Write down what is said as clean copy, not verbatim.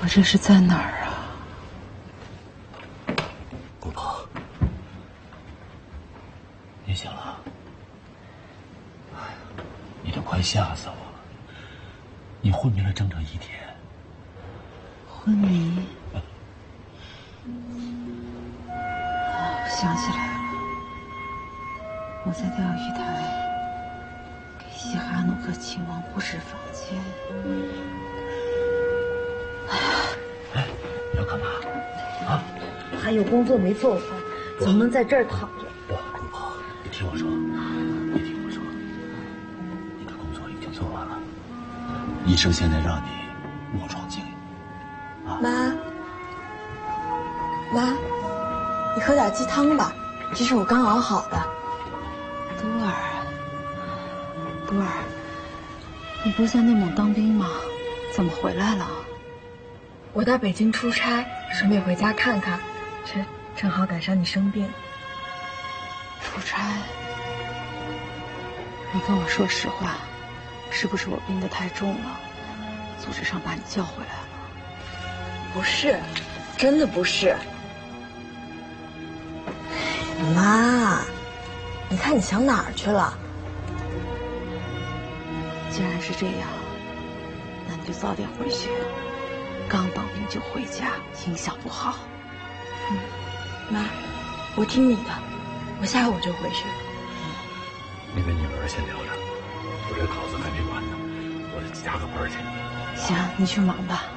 可这是在哪儿啊？ 姑婆，你醒了？哎呀，你都快吓死我了！你昏迷了整整1天。 昏迷？我想起来了，我在钓鱼台给西哈努克亲王布置房间。 哎，你要干嘛？啊？ 还有工作没做完，怎么能在这儿躺着？ 不，姑婆，你听我说，你听我说，你的工作已经做完了，医生现在让你卧床静养。 妈，你喝点鸡汤吧，这是我刚熬好的。 多尔，你不是在内蒙当兵吗？怎么回来了？ 我到北京出差，顺便回家看看，正好赶上你生病。 出差？你跟我说实话，是不是我病得太重了，组织上把你叫回来了？ 不是，真的不是。妈，你看你想哪儿去了？ 既然是这样，那你就早点回去。刚当兵就回家，影响不好。 妈，我听你的，我下午就回去。 你跟你女儿先聊着，我这稿子还没完呢，我得加个班去。 行，你去忙吧。